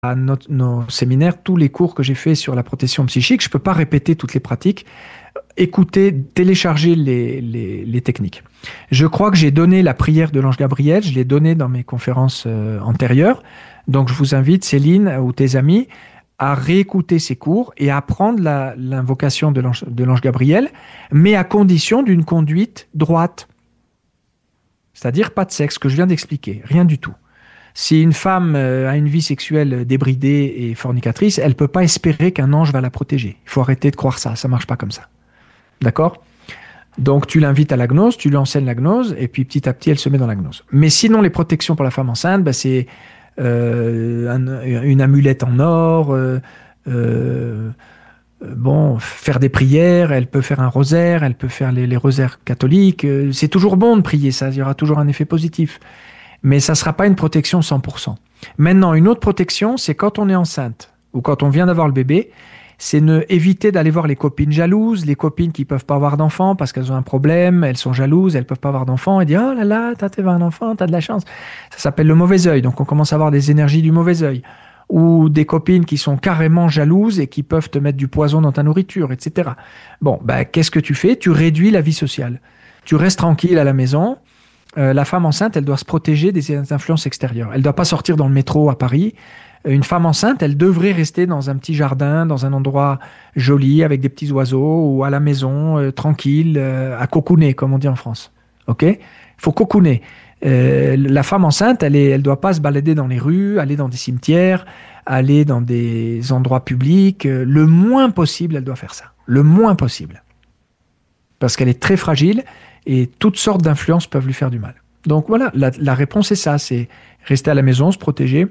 nos séminaires, tous les cours que j'ai faits sur la protection psychique. Je ne peux pas répéter toutes les pratiques. Écoutez, téléchargez les techniques. Je crois que j'ai donné la prière de l'ange Gabriel, je l'ai donnée dans mes conférences antérieures. Donc je vous invite, Céline ou tes amis, à réécouter ces cours et à apprendre l'invocation de l'ange Gabriel, mais à condition d'une conduite droite. C'est-à-dire pas de sexe, que je viens d'expliquer, rien du tout. Si une femme a une vie sexuelle débridée et fornicatrice, elle ne peut pas espérer qu'un ange va la protéger. Il faut arrêter de croire ça, ça ne marche pas comme ça. D'accord? Donc tu l'invites à la gnose, tu lui enseignes la gnose, et puis petit à petit elle se met dans la gnose. Mais sinon, les protections pour la femme enceinte, bah, c'est une amulette en or, bon, faire des prières, elle peut faire un rosaire, elle peut faire les rosaires catholiques. C'est toujours bon de prier, ça, il y aura toujours un effet positif. Mais ça ne sera pas une protection 100%. Maintenant, une autre protection, c'est quand on est enceinte ou quand on vient d'avoir le bébé, c'est éviter d'aller voir les copines jalouses, les copines qui ne peuvent pas avoir d'enfants parce qu'elles ont un problème, elles sont jalouses, elles ne peuvent pas avoir d'enfants, et dire oh là là, t'as un enfant, t'as de la chance. Ça s'appelle le mauvais œil, donc on commence à avoir des énergies du mauvais œil. Ou des copines qui sont carrément jalouses et qui peuvent te mettre du poison dans ta nourriture, etc. Bon, bah, qu'est-ce que tu fais? Tu réduis la vie sociale. Tu restes tranquille à la maison. La femme enceinte, elle doit se protéger des influences extérieures. Elle ne doit pas sortir dans le métro à Paris. Une femme enceinte, elle devrait rester dans un petit jardin, dans un endroit joli, avec des petits oiseaux, ou à la maison, tranquille, à cocooner, comme on dit en France. OK? Il faut cocooner. La femme enceinte, elle doit pas se balader dans les rues, aller dans des cimetières, aller dans des endroits publics. Le moins possible, elle doit faire ça. Le moins possible. Parce qu'elle est très fragile et toutes sortes d'influences peuvent lui faire du mal. Donc voilà, la réponse est ça, c'est rester à la maison, se protéger.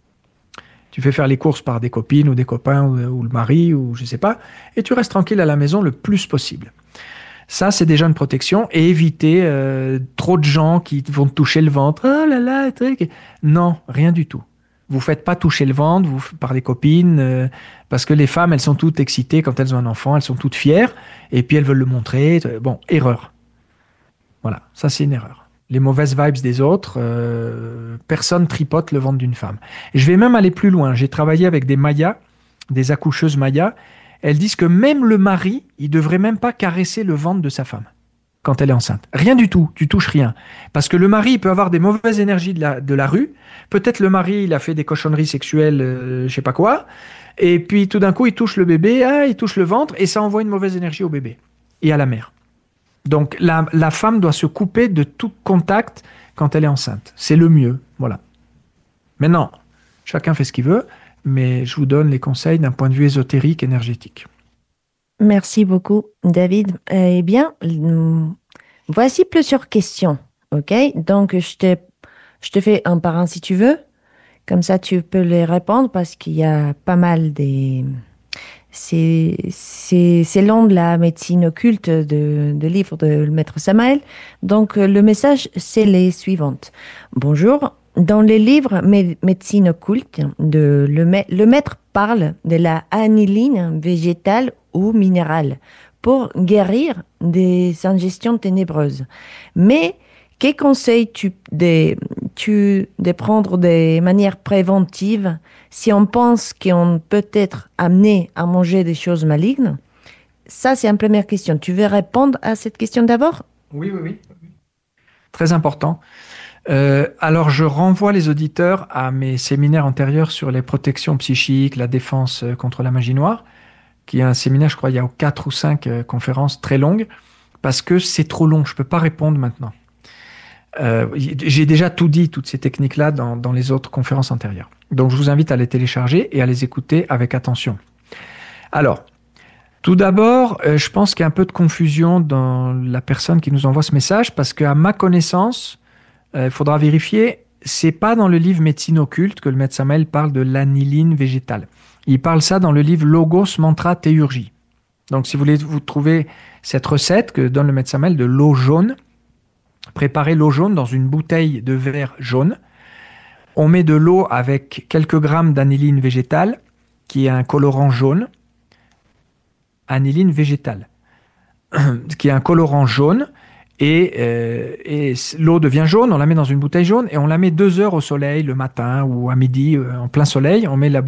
Tu fais faire les courses par des copines ou des copains ou le mari ou je sais pas, et tu restes tranquille à la maison le plus possible. Ça, c'est déjà une protection et éviter trop de gens qui vont te toucher le ventre. Oh là là, truc. Non, rien du tout. Vous faites pas toucher le ventre par des copines parce que les femmes, elles sont toutes excitées quand elles ont un enfant, elles sont toutes fières et puis elles veulent le montrer. Bon, erreur. Voilà, ça c'est une erreur. Les mauvaises vibes des autres, personne tripote le ventre d'une femme. Et je vais même aller plus loin. J'ai travaillé avec des Mayas, des accoucheuses Mayas. Elles disent que même le mari, il devrait même pas caresser le ventre de sa femme quand elle est enceinte. Rien du tout, tu touches rien. Parce que le mari, il peut avoir des mauvaises énergies de la rue. Peut-être le mari, il a fait des cochonneries sexuelles, je sais pas quoi. Et puis tout d'un coup, il touche le bébé, il touche le ventre, et ça envoie une mauvaise énergie au bébé et à la mère. Donc la femme doit se couper de tout contact quand elle est enceinte. C'est le mieux, voilà. Maintenant, chacun fait ce qu'il veut, mais je vous donne les conseils d'un point de vue ésotérique, énergétique. Merci beaucoup, David. Eh bien, voici plusieurs questions. OK? Donc, je te fais un par un si tu veux. Comme ça, tu peux les répondre parce qu'il y a pas mal des... C'est long de la médecine occulte de livres de Maître Samael. Donc, le message, c'est les suivantes. Bonjour. Dans les livres médecine occulte, le maître parle de la aniline végétale ou minérale pour guérir des ingestions ténébreuses. Mais que conseilles-tu de prendre de manière préventive si on pense qu'on peut être amené à manger des choses malignes? Ça, c'est une première question. Tu veux répondre à cette question d'abord? Oui, oui, oui. Très important. Alors, je renvoie les auditeurs à mes séminaires antérieurs sur les protections psychiques, la défense contre la magie noire, qui est un séminaire, je crois, il y a 4 ou 5 conférences très longues, parce que c'est trop long, je ne peux pas répondre maintenant. J'ai déjà tout dit, toutes ces techniques-là, dans les autres conférences antérieures. Donc, je vous invite à les télécharger et à les écouter avec attention. Alors, tout d'abord, je pense qu'il y a un peu de confusion dans la personne qui nous envoie ce message, parce qu'à ma connaissance, il faudra vérifier, c'est pas dans le livre Médecine occulte que le médecin Samael parle de l'aniline végétale. Il parle ça dans le livre Logos Mantra Théurgie. Donc, si vous voulez vous trouver cette recette que donne le médecin Samael de l'eau jaune, préparez l'eau jaune dans une bouteille de verre jaune. On met de l'eau avec quelques grammes d'aniline végétale, qui est un colorant jaune. Aniline végétale, qui est un colorant jaune. Et l'eau devient jaune, on la met dans une bouteille jaune et on la met 2 heures au soleil le matin ou à midi en plein soleil. On met la